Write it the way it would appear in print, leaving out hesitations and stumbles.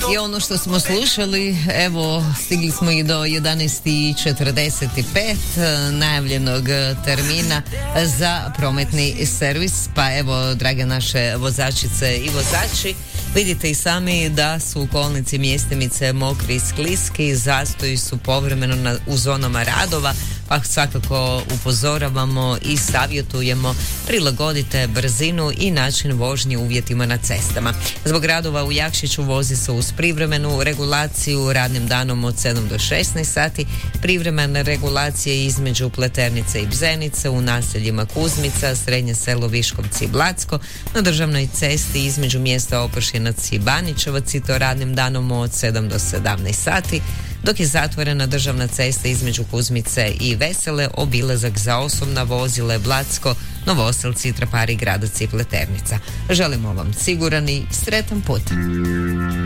I ono što smo slušali, evo, stigli smo i do 11:45 najavljenog termina za prometni servis. Pa evo, drage naše vozačice i vozači, vidite i sami da su u kolnici Mjestimice mokri i skliski, zastoji su povremeno u zonama radova, pa svakako upozoravamo i savjetujemo prilagodite brzinu i način vožnje uvjetima na cestama. Zbog radova u Jakšiću vozi se uz privremenu regulaciju radnim danom od 7 do 16 sati, privremene regulacije između Pleternice i Bzenice u naseljima Kuzmica, Srednje selo Viškovci i Blacko, na državnoj cesti između mjesta Opršinac i Baničevac i to radnim danom od 7 do 17 sati, dok je zatvorena državna cesta između Kuzmice i Vesele, obilazak za osobna vozila Blacko, Novoselci, Trapari, Gradac i Pleternica. Želimo vam siguran i sretan put.